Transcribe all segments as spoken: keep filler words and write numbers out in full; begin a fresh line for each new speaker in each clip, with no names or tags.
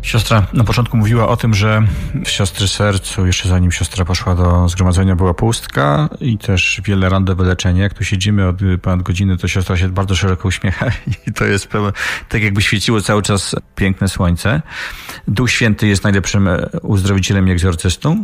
Siostra na początku mówiła o tym, że w siostry sercu, jeszcze zanim siostra poszła do zgromadzenia, była pustka i też wiele ran do wyleczenia. Jak tu siedzimy od ponad godziny, to siostra się bardzo szeroko uśmiecha i to jest pełne, tak jakby świeciło cały czas piękne słońce. Duch Święty jest najlepszym uzdrowicielem i egzorcystą.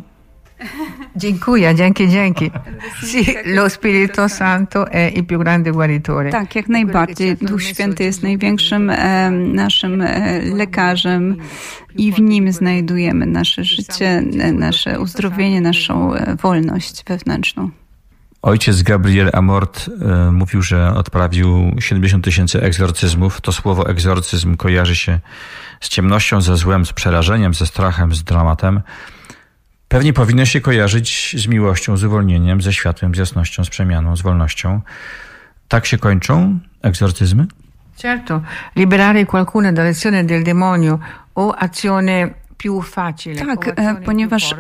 Dziękuję, dzięki, dzięki. Sì, lo Spirito Santo è il più grande guaritore.
Tak, jak najbardziej. Duch Święty jest największym e, naszym e, lekarzem i w Nim znajdujemy nasze życie, e, nasze uzdrowienie, naszą e, wolność wewnętrzną.
Ojciec Gabriel Amort e, mówił, że odprawił siedemdziesiąt tysięcy egzorcyzmów. To słowo egzorcyzm kojarzy się z ciemnością, ze złem, z przerażeniem, ze strachem, z dramatem. Pewnie powinno się kojarzyć z miłością, z uwolnieniem, ze światłem, z jasnością, z przemianą, z wolnością. Tak się kończą egzorcyzmy?
Certo, liberare qualcuno dall'azione del demonio o azione più facile.
Tak, ponieważ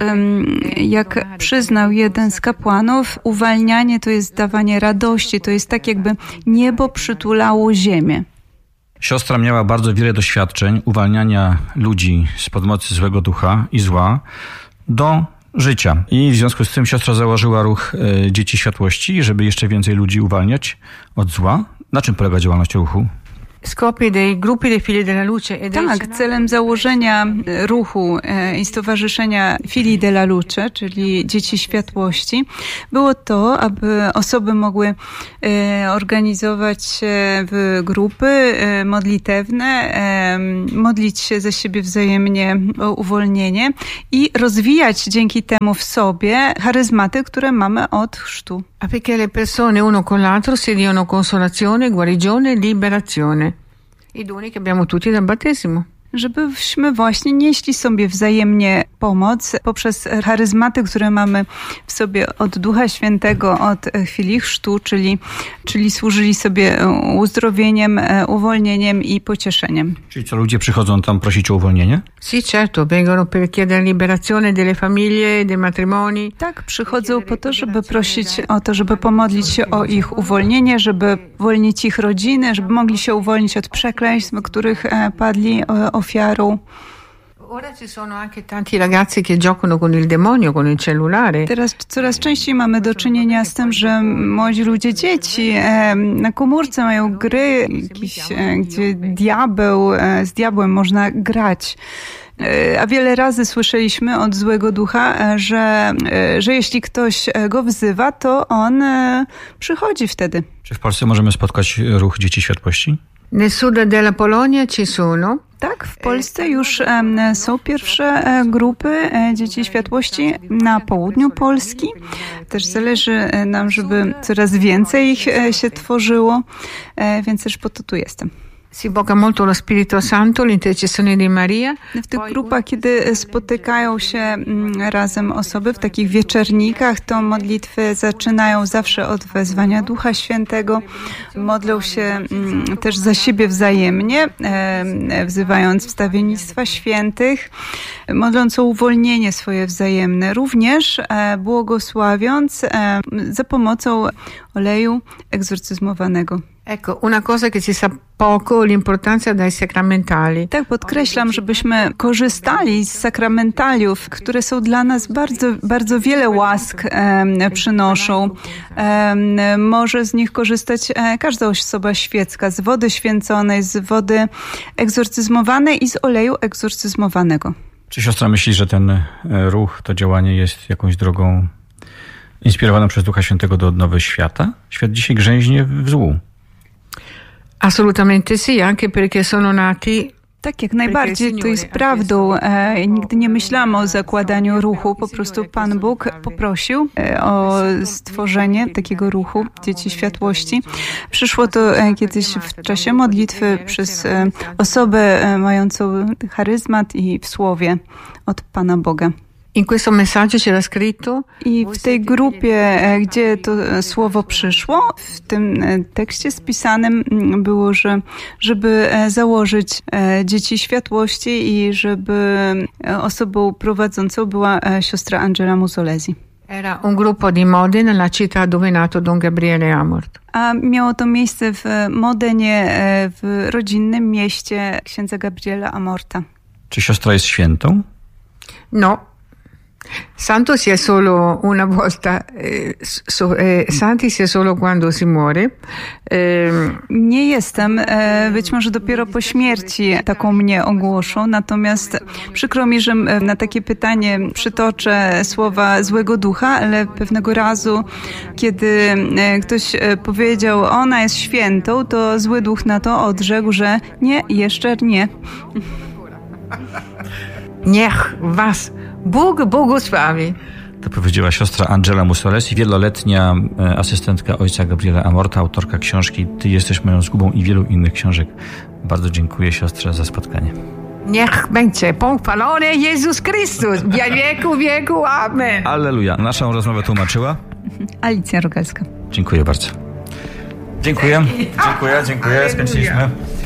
jak przyznał jeden z kapłanów, uwalnianie to jest dawanie radości, to jest tak jakby niebo przytulało ziemię.
Siostra miała bardzo wiele doświadczeń uwalniania ludzi spod mocy złego ducha i zła do życia. I w związku z tym siostra założyła ruch e, Dzieci Światłości, żeby jeszcze więcej ludzi uwalniać od zła. Na czym polega działalność ruchu?
Scopi dei gruppi dei figli della luce e
Tak, celem założenia ruchu i stowarzyszenia Figli della Luce, czyli Dzieci Światłości, było to, aby osoby mogły organizować się w grupy modlitewne, modlić się za siebie wzajemnie o uwolnienie i rozwijać dzięki temu w sobie charyzmaty, które mamy od chrztu.
Affinché le persone uno con l'altro si diano consolazione, guarigione, liberazione. I doni che abbiamo tutti dal battesimo.
Żebyśmy właśnie nieśli sobie wzajemnie pomoc poprzez charyzmaty, które mamy w sobie od Ducha Świętego, od chwili chrztu, czyli, czyli służyli sobie uzdrowieniem, uwolnieniem i pocieszeniem.
Czyli co, ludzie przychodzą tam prosić o uwolnienie?
Sì, certo, vengono per chiedere liberazione delle famiglie, dei matrimoni.
Tak, przychodzą po to, żeby prosić o to, żeby pomodlić się o ich uwolnienie, żeby uwolnić ich rodziny, żeby mogli się uwolnić od przekleństw, których padli ofiarą.
Ora ci sono anche tanti ragazzi che giocano con il demonio, con il cellulare.
Teraz coraz częściej mamy do czynienia z tym, że młodzi ludzie, dzieci e, na komórce mają gry, jakieś, e, gdzie diabeł, e, z diabłem można grać. E, a wiele razy słyszeliśmy od złego ducha, e, że, e, że jeśli ktoś go wzywa, to on e, przychodzi wtedy.
Czy w Polsce możemy spotkać ruch Dzieci Światłości?
Nel sud della Polonia ci sono.
Tak, w Polsce już um, są pierwsze e, grupy e, Dzieci Światłości na południu Polski. Też zależy nam, żeby coraz więcej ich e, się tworzyło, e, więc też po to tu jestem.
Si invoca molto lo Spirito Santo, l'intercessione di Maria.
W tych grupach, kiedy spotykają się razem osoby w takich wieczernikach, to modlitwy zaczynają zawsze od wezwania Ducha Świętego. Modlą się też za siebie wzajemnie, wzywając wstawiennictwa świętych, modląc o uwolnienie swoje wzajemne, również błogosławiąc za pomocą oleju egzorcyzmowanego.
Ecco, una cosa che si sa poco, l'importanza dei sacramentali.
Tak, podkreślam, żebyśmy korzystali z sakramentaliów, które są dla nas bardzo, bardzo wiele łask e, przynoszą. E, może z nich korzystać e, każda osoba świecka, z wody święconej, z wody egzorcyzmowanej i z oleju egzorcyzmowanego.
Czy siostra myśli, że ten ruch, to działanie jest jakąś drogą inspirowaną przez Ducha Świętego do odnowy świata? Świat dzisiaj grzęźnie w złu.
Assolutamente sì, anche perché sono nati.
Tak, jak najbardziej, to jest prawdą. E, nigdy nie myślałam o zakładaniu ruchu. Po prostu Pan Bóg poprosił e, o stworzenie takiego ruchu Dzieci Światłości. Przyszło to e, kiedyś w czasie modlitwy przez e, osobę e, mającą charyzmat i w słowie od Pana Boga.
In questo messaggio c'era scritto.
I w tej grupie, gdzie to słowo przyszło, w tym tekście spisanym było, że żeby założyć Dzieci Światłości i żeby osobą prowadzącą była siostra Angela Musolesi.
Era un gruppo di Modena, la città dove è nato Don Gabriele Amort.
A miało to miejsce w Modenie, w rodzinnym mieście księdza Gabriela Amorta.
Czy siostra jest świętą?
No. Santo si è solo una volta, eh, so, eh, santi si è solo quando si muore.
Eh, nie jestem, eh, być może dopiero po śmierci taką mnie ogłoszą, natomiast przykro mi, że na takie pytanie przytoczę słowa złego ducha, ale pewnego razu, kiedy ktoś powiedział, ona jest świętą, to zły duch na to odrzekł, że nie, jeszcze nie.
Niech was Bóg błogosławi.
To powiedziała siostra Angela Mussolesi, wieloletnia asystentka ojca Gabriela Amorta, autorka książki Ty jesteś moją zgubą i wielu innych książek. Bardzo dziękuję siostrze za spotkanie.
Niech będzie pochwalony Jezus Chrystus w wieku wieku. Amen.
Alleluja. Naszą rozmowę tłumaczyła
Alicja Rogalska.
Dziękuję bardzo. Dziękuję. Dziękuję, dziękuję. Skończyliśmy.